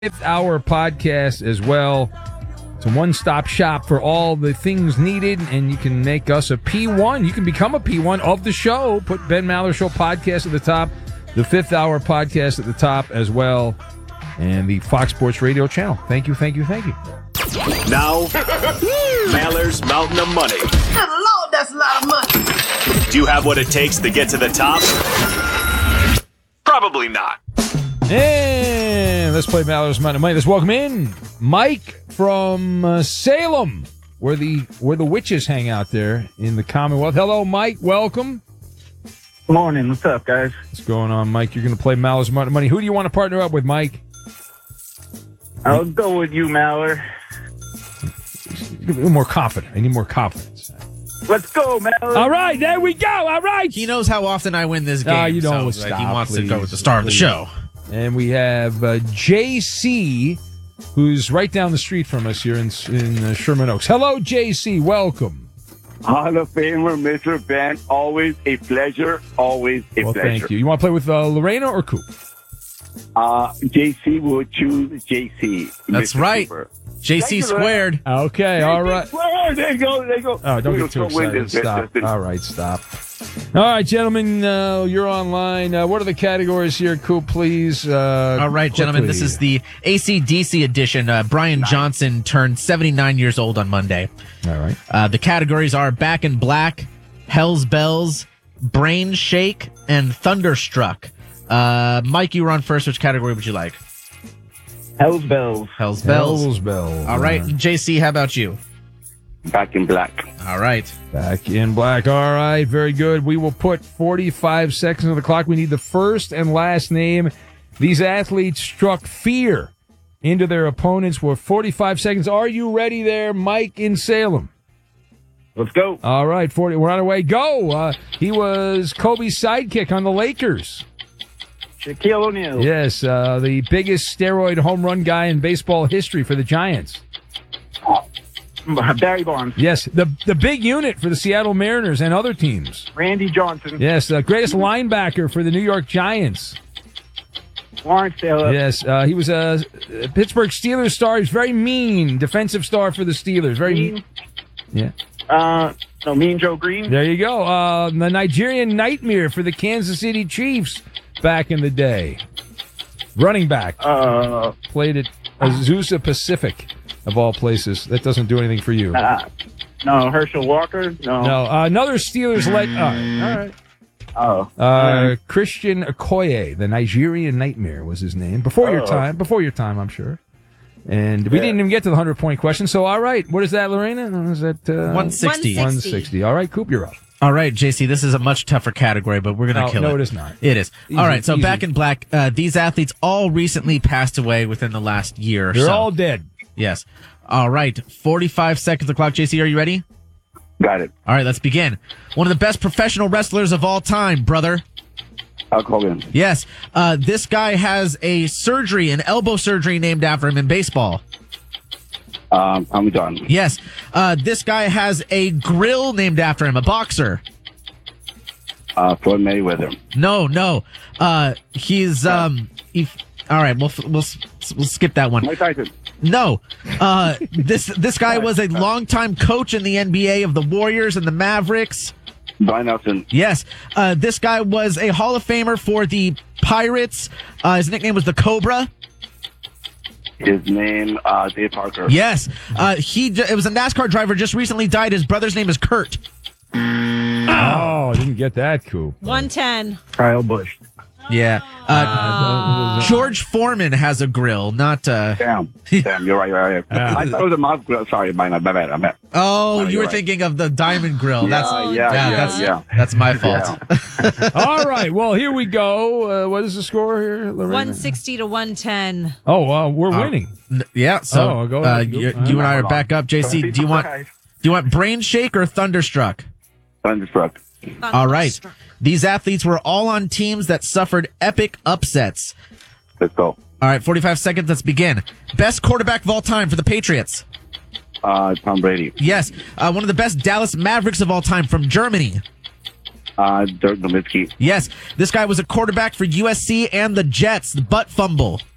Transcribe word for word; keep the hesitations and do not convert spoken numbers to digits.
Fifth Hour podcast as well. It's a one-stop shop for all the things needed, and you can make us a P one. You can become a P one of the show. Put Ben Maller Show podcast at the top, the Fifth Hour podcast at the top as well, and the Fox Sports Radio channel. Thank you, thank you, thank you. Now, Maller's Mountain of Money. Good Lord, that's a lot of money. Do you have what it takes to get to the top? Probably not. And let's play Maller's Mountain of Money. Let's welcome in Mike from uh, Salem, where the where the witches hang out there in the Commonwealth. Hello, Mike. Welcome. Morning. What's up, guys? What's going on, Mike? You're going to play Maller's Mountain of Money. Who do you want to partner up with, Mike? I'll go with you, Maller. A little more confident. I need more confidence. Let's go, Maller. All right, there we go. All right. He knows how often I win this game. Ah, you don't so stop, like, he wants please, to go with the star of the please. show. And we have uh, J C, who's right down the street from us here in, in uh, Sherman Oaks. Hello, J C. Welcome. Hall of Famer, Mister Ben. Always a pleasure. Always a Well, pleasure. thank you. You want to play with uh, Lorena or Coop? Uh, J C will choose J C. That's Mister right. Cooper. J C Thank you, squared. Okay, all right. Well, there you go. There you go. Oh, don't We'll get too go win excited. this Stop. business. All right, stop. All right, gentlemen, uh, you're online. Uh, what are the categories here, Coop, please? Uh, All right, gentlemen, this is the A C D C edition. Uh, Brian Johnson turned seventy-nine years old on Monday. All right. Uh, the categories are Back in Black, Hell's Bells, Brain Shake, and Thunderstruck. Uh, Mike, you were on first. Which category would you like? Hell's Bells. Hell's Bells. Hell's Bells. All right, J C, how about you? Back in Black. All right. Back in Black. All right, very good. We will put forty-five seconds on the clock. We need the first and last name. These athletes struck fear into their opponents for forty-five seconds. Are you ready there, Mike in Salem? Let's go. All right, forty. We're on our way. Go. Uh, he was Kobe's sidekick on the Lakers. Shaquille O'Neal. Yes, uh, the biggest steroid home run guy in baseball history for the Giants. Barry Bonds. Yes, the the big unit for the Seattle Mariners and other teams. Randy Johnson. Yes, the greatest linebacker for the New York Giants. Lawrence Taylor. Yes, uh, he was a Pittsburgh Steelers star. He's very mean defensive star for the Steelers. Very mean. Yeah. Uh, no, Mean Joe Green. There you go. Uh, the Nigerian Nightmare for the Kansas City Chiefs back in the day. Running back. Uh, Played at Azusa Pacific, of all places. That doesn't do anything for you. uh, no, Herschel Walker. No. No, uh, another Steelers let. All right. Oh. Uh, Christian Okoye, the Nigerian Nightmare, was his name. Before your Oh. time. Before your time, I'm sure. And we Yeah. didn't even get to the hundred-point question. So, all right. What is that, Lorena? Is that uh, one sixty. one sixty. All right, Coop, you're up. All right, J C, this is a much tougher category, but we're going to No, kill no, it. it is not. It is. Easy, all right, so easy. Back in Black, uh, these athletes all recently passed away within the last year or They're so. all dead. Yes. All right, forty-five seconds of the clock. J C, are you ready? Got it. All right, let's begin. One of the best professional wrestlers of all time, brother. Hulk Hogan. Yes. Uh, this guy has a surgery, an elbow surgery named after him in baseball. Um, I'm done. Yes. Uh, this guy has a grill named after him, a boxer. Uh, Floyd Mayweather. No, no. Uh, he's, um, he, all right, we'll, we'll, we'll skip that one. Mike Tyson. No. Uh, this, this guy was a longtime coach in the N B A of the Warriors and the Mavericks. Brian Nelson. Yes. Uh, this guy was a Hall of Famer for the Pirates. Uh, his nickname was the Cobra. His name, uh, Dave Parker. Yes. Uh, he, j- it was a NASCAR driver, just recently died. His brother's name is Kurt. Oh, I didn't get that, Coop. one ten. Kyle Busch. Yeah. Uh, George Foreman has a grill, not, uh, Damn. Damn, you're right. You're right. I thought it was a mouth grill. Sorry, my, my bad. I meant. oh, No, you you're were right. thinking of the diamond grill. Yeah, That's, yeah, yeah, yeah, that's, yeah. that's my fault. All right. Well, here we go. Uh, what is the score here, Lorena? one sixty to one ten. Oh, uh, we're winning. N- Yeah, so Oh, go uh, ahead. you, Go- you and I are Hold on. back up. J C, do you want do you want Brain Shake or Thunderstruck? Thunderstruck. All right. These athletes were all on teams that suffered epic upsets. Let's go. All right, forty-five seconds. Let's begin. Best quarterback of all time for the Patriots. Uh, Tom Brady. Yes. Uh, one of the best Dallas Mavericks of all time from Germany. Uh, Dirk Nowitzki. Yes. This guy was a quarterback for U S C and the Jets. The butt fumble.